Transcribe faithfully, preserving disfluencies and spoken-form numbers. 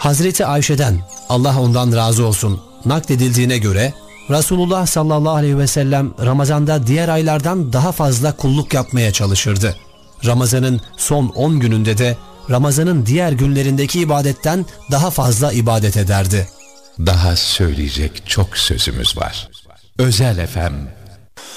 Hazreti Ayşe'den, Allah ondan razı olsun, nakledildiğine göre Resulullah sallallahu aleyhi ve sellem Ramazan'da diğer aylardan daha fazla kulluk yapmaya çalışırdı. Ramazan'ın son on gününde de Ramazan'ın diğer günlerindeki ibadetten daha fazla ibadet ederdi. Daha söyleyecek çok sözümüz var. Özel F M